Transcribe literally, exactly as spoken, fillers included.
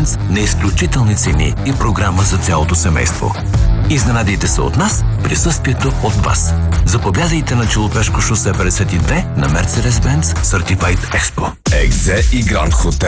Mercedes-Benz на изключителни цени и програма за цялото семейство. Изненадайте се от нас, присъствието от вас. Заповядайте на Челопешко шосе петдесет и две на Mercedes-Benz Certified Expo. Екзе и Гранд Хотел